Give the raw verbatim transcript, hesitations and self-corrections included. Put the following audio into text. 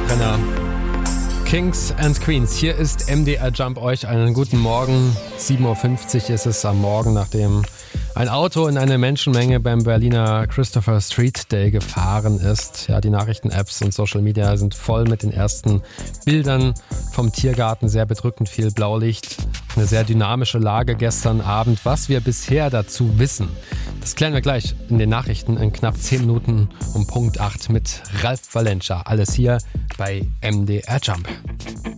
Dauerbrenner. Kings and Queens. Hier ist M D R Jump euch einen guten Morgen. sieben Uhr fünfzig ist es am Morgen, nachdem ein Auto in eine Menschenmenge beim Berliner Christopher Street Day gefahren ist. Ja, die Nachrichten-Apps und Social Media sind voll mit den ersten Bildern vom Tiergarten. Sehr bedrückend, viel Blaulicht. Eine sehr dynamische Lage gestern Abend. Was wir bisher dazu wissen, das klären wir gleich in den Nachrichten in knapp zehn Minuten um Punkt acht mit Ralf Valencia. Alles hier bei M D R Jump.